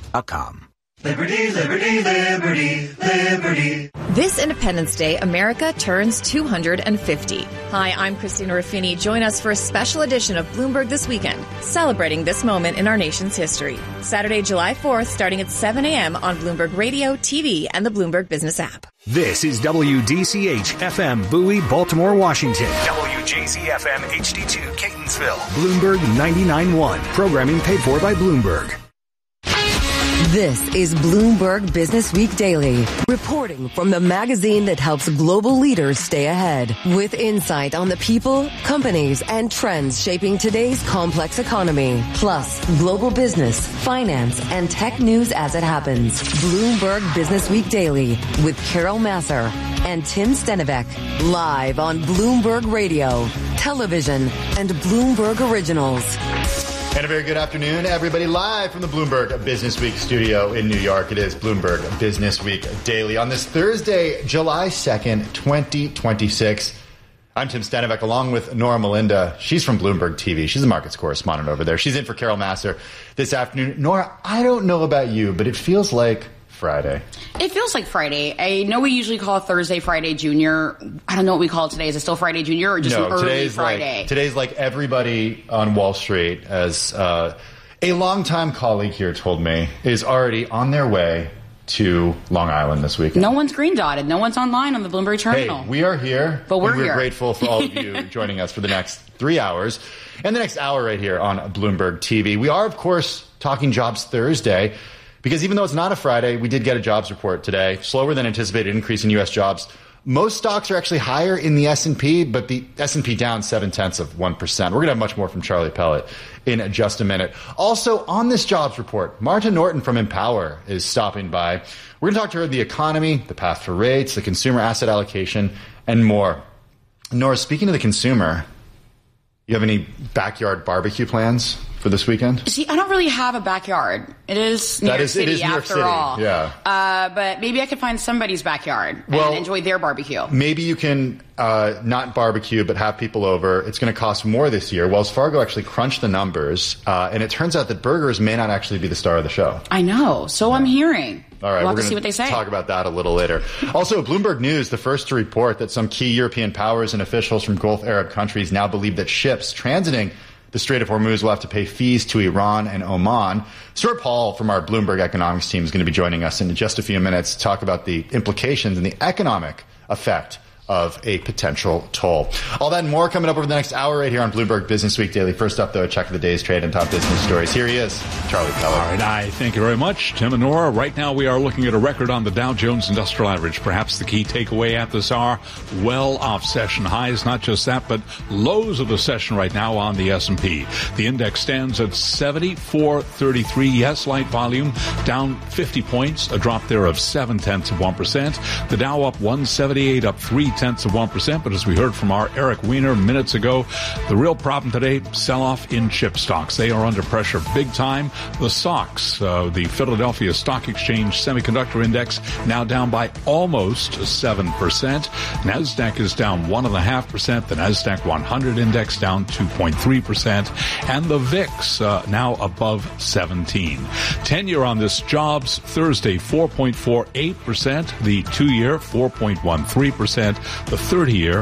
Liberty, liberty, liberty, liberty. This Independence Day, America turns 250. Hi, I'm Christina Ruffini. Join us for a special edition of Bloomberg This Weekend, celebrating this moment in our nation's history. Saturday, July 4th, starting at 7 a.m. on Bloomberg Radio, TV, and the Bloomberg Business app. This is WDCH-FM Bowie, Baltimore, Washington. WJZ-FM HD2 Catonsville. Bloomberg 99.1. Programming paid for by Bloomberg. This is Bloomberg Business Week Daily, reporting from the magazine that helps global leaders stay ahead, with insight on the people, companies, and trends shaping today's complex economy, plus global business, finance, and tech news as it happens. Bloomberg Business Week Daily with Carol Massar and Tim Stenivek, live on Bloomberg Radio, television, and Bloomberg Originals. And a very good afternoon, everybody, live from the Bloomberg Business Week studio in New York. It is Bloomberg Business Week Daily on this Thursday, July 2nd, 2026. I'm Tim Stenivek, along with Nora Melinda. She's from Bloomberg TV. She's a markets correspondent over there. She's in for Carol Massar this afternoon. Nora, I don't know about you, but it feels like Friday. It feels like Friday. I know we usually call Thursday Friday Junior. I don't know what we call it today. Is it still Friday Junior or just early Friday? Today's like everybody on Wall Street, as a longtime colleague here told me, is already on their way to Long Island this weekend. No one's green dotted. No one's online on the Bloomberg Terminal. Hey, we are here. But we're here. We're grateful for all of you joining us for the next 3 hours and the next hour right here on Bloomberg TV. We are, of course, talking Jobs Thursday, because even though it's not a Friday, we did get a jobs report today. Slower than anticipated increase in U.S. jobs. Most stocks are actually higher in the S&P, but the S&P down 0.7%. We're going to have much more from Charlie Pellet in just a minute. Also, on this jobs report, Marta Norton from Empower is stopping by. We're going to talk to her the economy, the path for rates, the consumer asset allocation, and more. Nora, speaking of the consumer, you have any backyard barbecue plans for this weekend? See, I don't really have a backyard. It is New York City after all. Yeah. But maybe I could find somebody's backyard and enjoy their barbecue. Maybe you can not barbecue, but have people over. It's going to cost more this year. Wells Fargo actually crunched the numbers, and it turns out that burgers may not actually be the star of the show. I know. So I'm hearing. All right, we'll we're have to see what they say. Talk about that a little later. Also, Bloomberg News, the first to report that some key European powers and officials from Gulf Arab countries now believe that ships transiting the Strait of Hormuz will have to pay fees to Iran and Oman. Stuart Paul from our Bloomberg economics team is going to be joining us in just a few minutes to talk about the implications and the economic effect of a potential toll. All that and more coming up over the next hour right here on Bloomberg Business Week Daily. First up, though, a check of the day's trade and top business stories. Here he is, Charlie Pellet. All right, I thank you very much, Tim and Nora. Right now, we are looking at a record on the Dow Jones Industrial Average. Perhaps the key takeaway at this hour, well off session highs. Not just that, but lows of the session right now on the S&P. The index stands at 74.33. Yes, light volume, down 50 points, a drop there of 0.7%. The Dow up 178, up 0.3%. But as we heard from our Eric Weiner minutes ago, the real problem today, sell-off in chip stocks. They are under pressure big time. The SOX, the Philadelphia Stock Exchange Semiconductor Index, now down by almost 7%. NASDAQ is down 1.5%. The NASDAQ 100 Index down 2.3%. And the VIX now above 17. 10-year on this jobs Thursday, 4.48%. The 2-year, 4.13%. The 30-year,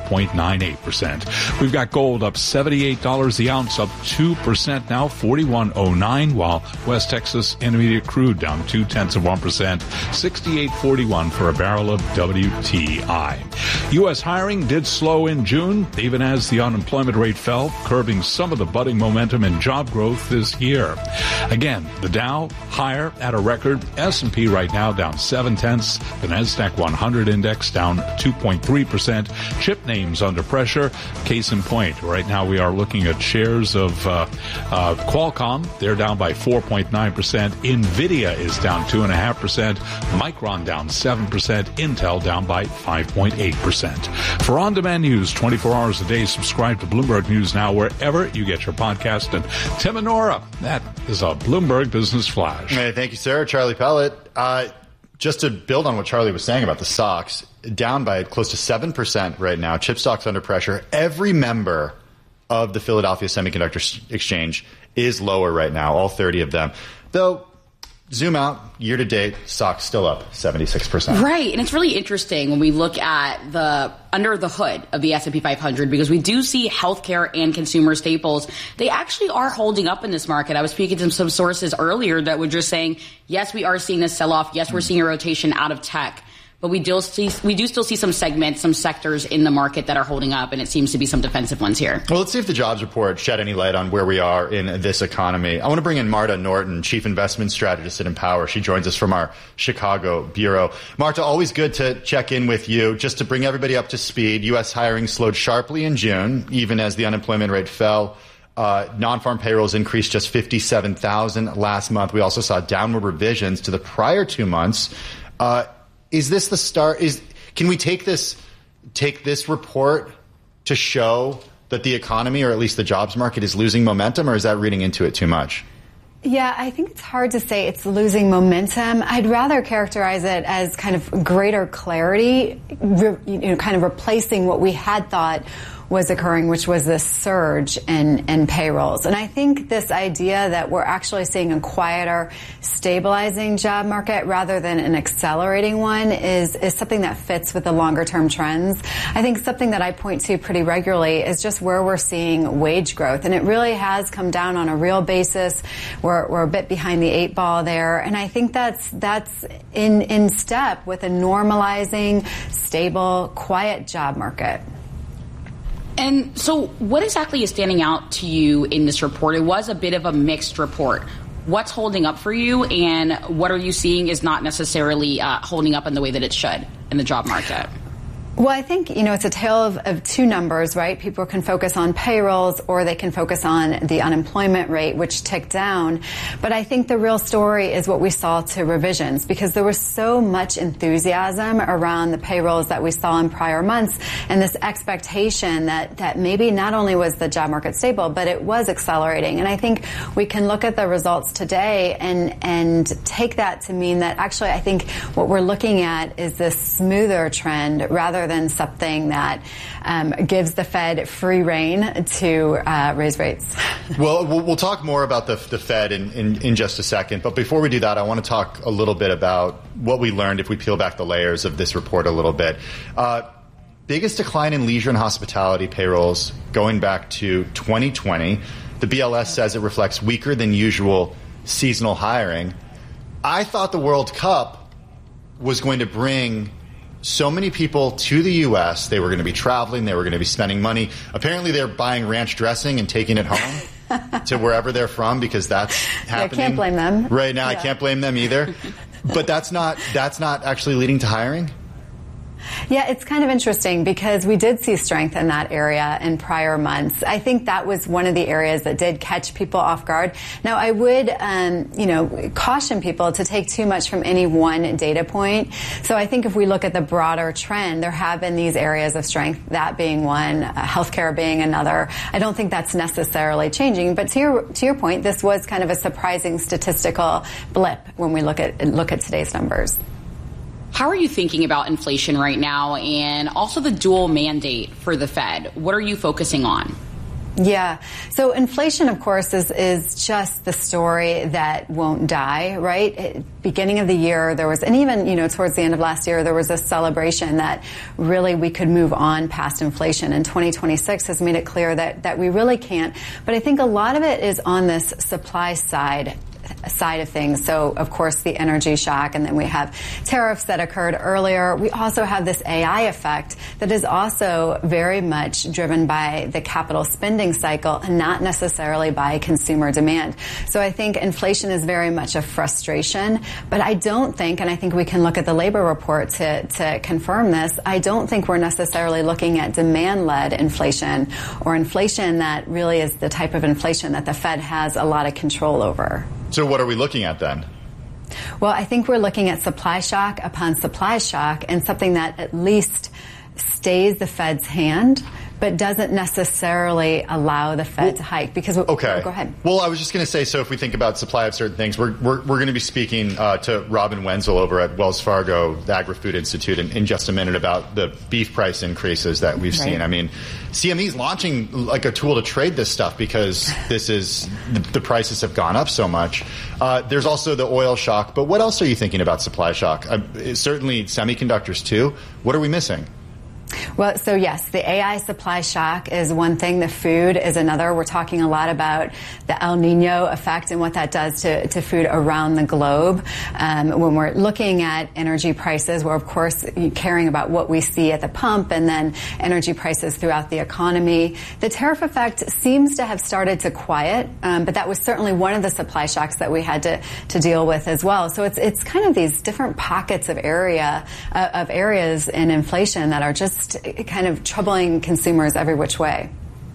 4.98%. We've got gold up $78 the ounce, up 2% now, $41.09, while West Texas Intermediate crude down 0.2%, $68.41 for a barrel of WTI. U.S. hiring did slow in June, even as the unemployment rate fell, curbing some of the budding momentum in job growth this year. Again, the Dow higher at a record, S&P right now down 0.7, the NASDAQ 100 Index down 2.3%. Chip names under pressure. Case in point, right now we are looking at shares of Qualcomm. They're down by 4.9%. NVIDIA is down 2.5%. Micron down 7%. Intel down by 5.8%. For on-demand news 24 hours a day, subscribe to Bloomberg News Now wherever you get your podcast. And Tim and Nora, that is a Bloomberg Business Flash. Hey, thank you, sir. Charlie Pellet. Just to build on what Charlie was saying about the SOX, down by close to 7% right now. Chip stocks under pressure. Every member of the Philadelphia Semiconductor Exchange is lower right now, all 30 of them. Though, zoom out, year to date, stocks still up 76%. Right, and it's really interesting when we look at the under the hood of the S&P 500 because we do see healthcare and consumer staples. They actually are holding up in this market. I was speaking to some sources earlier that were just saying, yes, we are seeing a sell-off. Yes, we're seeing a rotation out of tech. But we do still see some segments, some sectors in the market that are holding up, and it seems to be some defensive ones here. Well, let's see if the jobs report shed any light on where we are in this economy. I want to bring in Marta Norton, Chief Investment Strategist at Empower. She joins us from our Chicago bureau. Marta, always good to check in with you. Just to bring everybody up to speed, U.S. hiring slowed sharply in June, even as the unemployment rate fell. Non-farm payrolls increased just 57,000 last month. We also saw downward revisions to the prior 2 months. Is this the start? Can we take this report to show that the economy, or at least the jobs market, is losing momentum, or is that reading into it too much? Yeah, I think it's hard to say it's losing momentum. I'd rather characterize it as kind of greater clarity, kind of replacing what we had thought was occurring, which was this surge in payrolls. And I think this idea that we're actually seeing a quieter, stabilizing job market rather than an accelerating one is something that fits with the longer-term trends. I think something that I point to pretty regularly is just where we're seeing wage growth. And it really has come down on a real basis. We're a bit behind the 8 ball there. And I think that's in step with a normalizing, stable, quiet job market. And so what exactly is standing out to you in this report? It was a bit of a mixed report. What's holding up for you, and what are you seeing is not necessarily holding up in the way that it should in the job market? Well, I think, it's a tale of two numbers, right? People can focus on payrolls or they can focus on the unemployment rate, which ticked down. But I think the real story is what we saw to revisions, because there was so much enthusiasm around the payrolls that we saw in prior months and this expectation that maybe not only was the job market stable, but it was accelerating. And I think we can look at the results today and take that to mean that actually I think what we're looking at is this smoother trend rather than something that gives the Fed free rein to raise rates. Well, we'll talk more about the Fed in just a second. But before we do that, I want to talk a little bit about what we learned if we peel back the layers of this report a little bit. Biggest decline in leisure and hospitality payrolls going back to 2020. The BLS says it reflects weaker than usual seasonal hiring. I thought the World Cup was going to bring so many people to the U.S. They were going to be traveling. They were going to be spending money. Apparently, they're buying ranch dressing and taking it home to wherever they're from, because that's happening. I can't blame them. Right now, yeah. I can't blame them either. But that's not actually leading to hiring? Yeah, it's kind of interesting because we did see strength in that area in prior months. I think that was one of the areas that did catch people off guard. Now, I would, caution people to take too much from any one data point. So I think if we look at the broader trend, there have been these areas of strength, that being one, healthcare being another. I don't think that's necessarily changing. But to your point, this was kind of a surprising statistical blip when we look at today's numbers. How are you thinking about inflation right now, and also the dual mandate for the Fed? What are you focusing on? Yeah. So inflation, of course, is just the story that won't die, right? Beginning of the year, there was, and even, towards the end of last year, there was a celebration that really we could move on past inflation. And 2026 has made it clear that we really can't. But I think a lot of it is on this supply side of things. So, of course, the energy shock, and then we have tariffs that occurred earlier. We also have this AI effect that is also very much driven by the capital spending cycle and not necessarily by consumer demand. So I think inflation is very much a frustration, but I don't think, and I think we can look at the labor report to confirm this, I don't think we're necessarily looking at demand-led inflation or inflation that really is the type of inflation that the Fed has a lot of control over. So what are we looking at then? Well, I think we're looking at supply shock upon supply shock, and something that at least stays the Fed's hand but doesn't necessarily allow the Fed to hike. Because okay, go ahead. Well, I was just going to say, so if we think about supply of certain things, we're going to be speaking to Robin Wenzel over at Wells Fargo, the Agri-Food Institute, in just a minute about the beef price increases that we've seen. I mean, CME's launching like a tool to trade this stuff because this is the prices have gone up so much. There's also the oil shock, but what else are you thinking about supply shock? Certainly semiconductors too. What are we missing? Well, so yes, the AI supply shock is one thing. The food is another. We're talking a lot about the El Nino effect and what that does to food around the globe. When we're looking at energy prices, we're of course caring about what we see at the pump and then energy prices throughout the economy. The tariff effect seems to have started to quiet, but that was certainly one of the supply shocks that we had to deal with as well. So it's kind of these different pockets of areas in inflation that are just kind of troubling consumers every which way.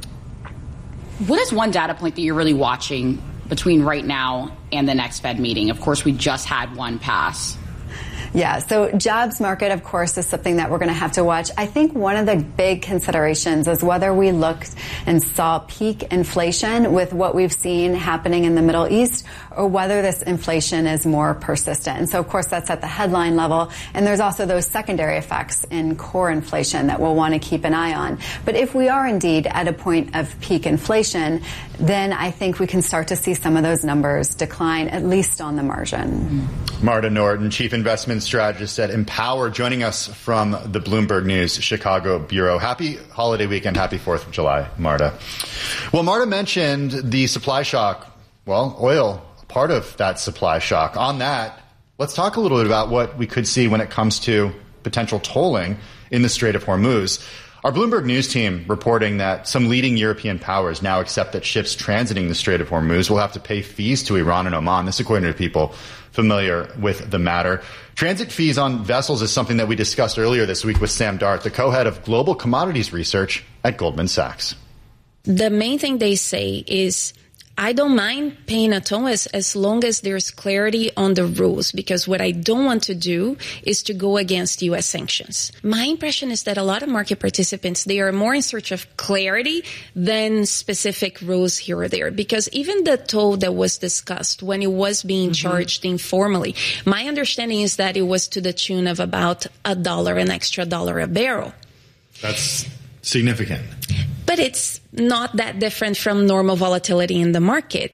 What is one data point that you're really watching between right now and the next Fed meeting? Of course, we just had one pass. Yeah, so jobs market, of course, is something that we're going to have to watch. I think one of the big considerations is whether we looked and saw peak inflation with what we've seen happening in the Middle East or whether this inflation is more persistent. And so, of course, that's at the headline level. And there's also those secondary effects in core inflation that we'll want to keep an eye on. But if we are indeed at a point of peak inflation, then I think we can start to see some of those numbers decline, at least on the margin. Marta Norton, Chief Investment Strategist at Empower, joining us from the Bloomberg News Chicago Bureau. Happy holiday weekend. Happy 4th of July, Marta. Well, Marta mentioned the supply shock. Well, oil, part of that supply shock. On that, let's talk a little bit about what we could see when it comes to potential tolling in the Strait of Hormuz. Our Bloomberg News team reporting that some leading European powers now accept that ships transiting the Strait of Hormuz will have to pay fees to Iran and Oman. This according to people familiar with the matter. Transit fees on vessels is something that we discussed earlier this week with Sam Dart, the co-head of Global Commodities Research at Goldman Sachs. The main thing they say is, I don't mind paying a toll as long as there's clarity on the rules, because what I don't want to do is to go against U.S. sanctions. My impression is that a lot of market participants, they are more in search of clarity than specific rules here or there, because even the toll that was discussed when it was being charged informally, my understanding is that it was to the tune of about an extra $1 a barrel. That's significant. But it's not that different from normal volatility in the market.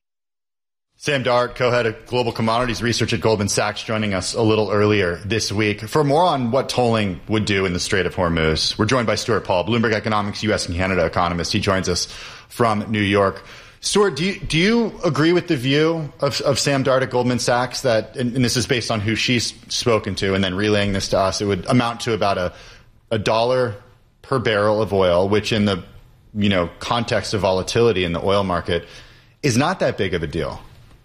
Sam Dart, co-head of Global Commodities Research at Goldman Sachs, joining us a little earlier this week. For more on what tolling would do in the Strait of Hormuz, we're joined by Stuart Paul, Bloomberg Economics U.S. and Canada economist. He joins us from New York. Stuart, do you agree with the view of Sam Dart at Goldman Sachs that, and this is based on who she's spoken to and then relaying this to us, it would amount to about a $1 per barrel of oil, which in the context of volatility in the oil market is not that big of a deal?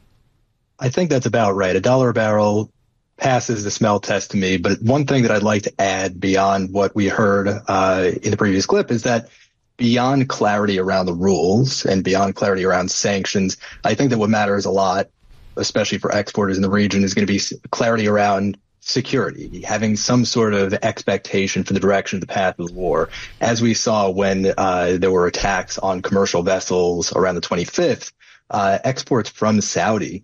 I think that's about right. $1 a barrel passes the smell test to me. But one thing that I'd like to add beyond what we heard in the previous clip is that beyond clarity around the rules and beyond clarity around sanctions, I think that what matters a lot, especially for exporters in the region, is going to be clarity around security, having some sort of expectation for the direction of the path of the war. As we saw when there were attacks on commercial vessels around the 25th, exports from Saudi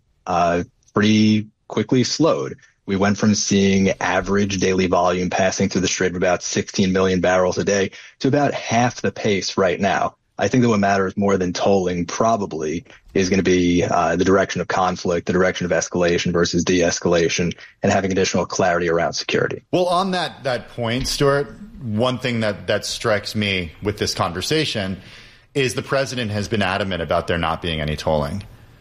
pretty quickly slowed. We went from seeing average daily volume passing through the Strait of about 16 million barrels a day to about half the pace right now. I think that what matters more than tolling probably is going to be the direction of conflict, the direction of escalation versus de-escalation, and having additional clarity around security. Well, on that point, Stuart, one thing that strikes me with this conversation is the president has been adamant about there not being any tolling.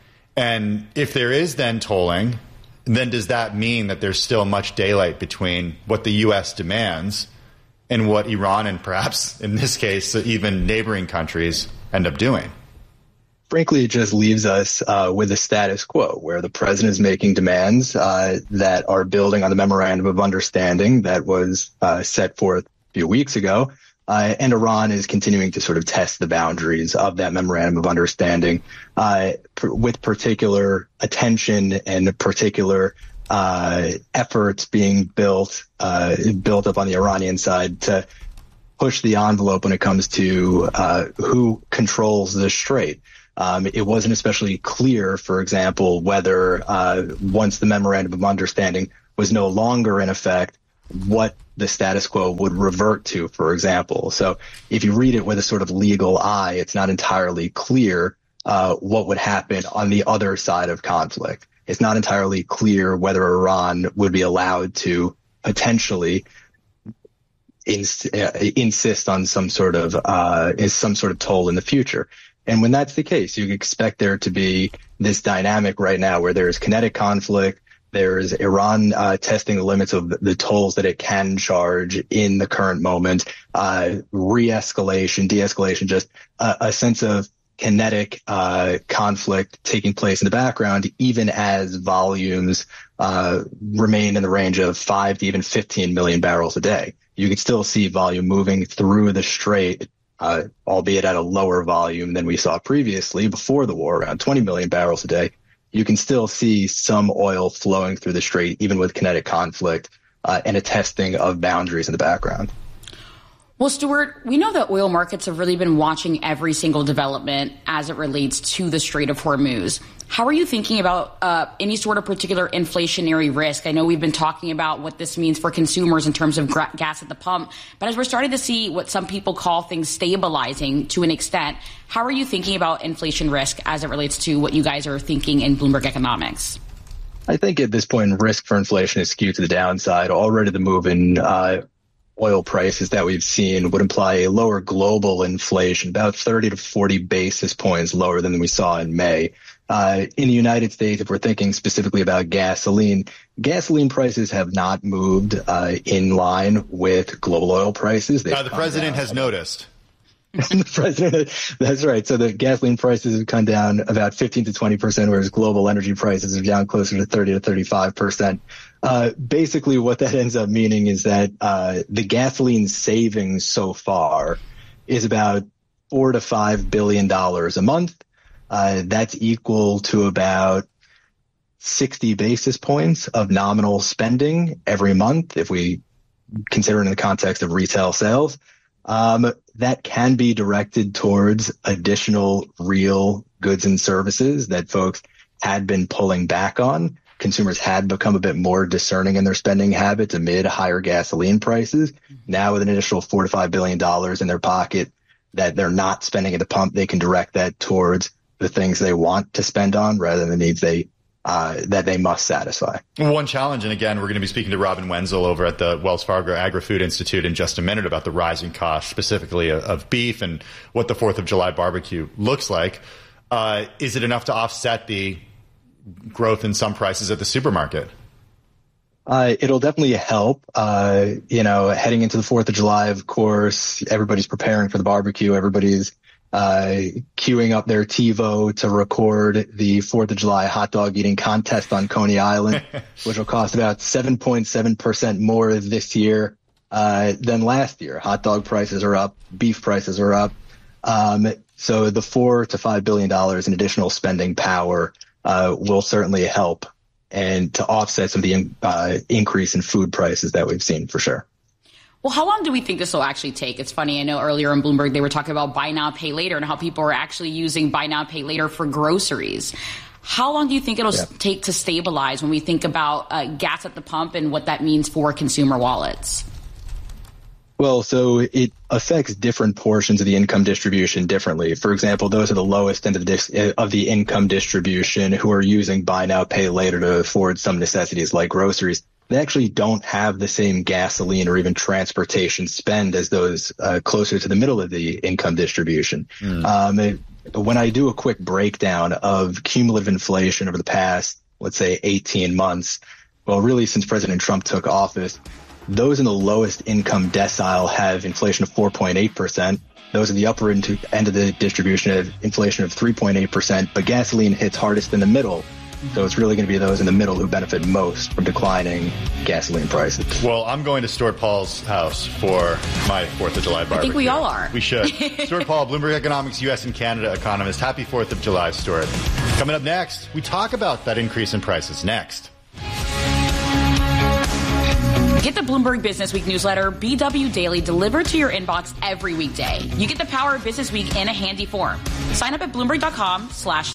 And if there is then tolling, then does that mean that there's still much daylight between what the U.S. demands and what Iran and perhaps, in this case, even neighboring countries end up doing? Frankly, it just leaves us with a status quo where the president is making demands that are building on the memorandum of understanding that was set forth a few weeks ago. And Iran is continuing to sort of test the boundaries of that memorandum of understanding with particular attention and particular efforts being built up on the Iranian side to push the envelope when it comes to who controls the strait. It wasn't especially clear, for example, whether once the memorandum of understanding was no longer in effect, what the status quo would revert to, for example. So if you read it with a sort of legal eye, it's not entirely clear what would happen on the other side of conflict. It's not entirely clear whether Iran would be allowed to potentially insist on some sort of toll in the future. And when that's the case, you expect there to be this dynamic right now where there's kinetic conflict. There's Iran testing the limits of the tolls that it can charge in the current moment, re-escalation, de-escalation, just a sense of kinetic conflict taking place in the background, even as volumes remain in the range of 5 to even 15 million barrels a day. You could still see volume moving through the strait, albeit at a lower volume than we saw previously before the war, around 20 million barrels a day. You can still see some oil flowing through the strait, even with kinetic conflict and a testing of boundaries in the background. Well, Stuart, we know that oil markets have really been watching every single development as it relates to the Strait of Hormuz. How are you thinking about any sort of particular inflationary risk? I know we've been talking about what this means for consumers in terms of gas at the pump, but as we're starting to see what some people call things stabilizing to an extent, how are you thinking about inflation risk as it relates to what you guys are thinking in Bloomberg Economics? I think at this point, risk for inflation is skewed to the downside. Already the move in oil prices that we've seen would imply a lower global inflation, about 30 to 40 basis points lower than we saw in May. In the United States, if we're thinking specifically about gasoline prices have not moved in line with global oil prices. The president has noticed. The president, that's right. So the gasoline prices have come down about 15 to 20%, whereas global energy prices are down closer to 30 to 35%. Basically what that ends up meaning is that the gasoline savings so far is about $4 to $5 billion a month. That's equal to about 60 basis points of nominal spending every month, if we consider it in the context of retail sales. That can be directed towards additional real goods and services that folks had been pulling back on. Consumers had become a bit more discerning in their spending habits amid higher gasoline prices. Now with an additional $4 to $5 billion in their pocket that they're not spending at the pump, they can direct that towards the things they want to spend on rather than the needs that they must satisfy. One challenge, and again, we're going to be speaking to Robin Wenzel over at the Wells Fargo Agri-Food Institute in just a minute about the rising cost, specifically of beef and what the 4th of July barbecue looks like. Is it enough to offset the growth in some prices at the supermarket? It'll definitely help. Heading into the 4th of July, of course, everybody's preparing for the barbecue. Everybody's queuing up their TiVo to record the 4th of July hot dog eating contest on Coney Island, which will cost about 7.7% more this year than last year. Hot dog prices are up. Beef prices are up. So the $4 to $5 billion in additional spending power will certainly help and to offset some of the increase in food prices that we've seen for sure. Well, how long do we think this will actually take? It's funny. I know earlier in Bloomberg, they were talking about buy now, pay later and how people are actually using buy now, pay later for groceries. How long do you think it'll take to stabilize when we think about gas at the pump and what that means for consumer wallets? Well, so it affects different portions of the income distribution differently. For example, those are the lowest end of the income distribution who are using buy now, pay later to afford some necessities like groceries. They actually don't have the same gasoline or even transportation spend as those closer to the middle of the income distribution. When I do a quick breakdown of cumulative inflation over the past, let's say, 18 months, well, really since President Trump took office, those in the lowest income decile have inflation of 4.8%. Those in the upper end of the distribution have inflation of 3.8%, but gasoline hits hardest in the middle. So it's really going to be those in the middle who benefit most from declining gasoline prices. Well, I'm going to Stuart Paul's house for my 4th of July barbecue. I think we all are. We should. Stuart Paul, Bloomberg Economics U.S. and Canada economist. Happy 4th of July, Stuart. Coming up next, we talk about that increase in prices next. Get the Bloomberg Business Week newsletter, BW Daily, delivered to your inbox every weekday. You get the power of Business Week in a handy form. Sign up at Bloomberg.com/.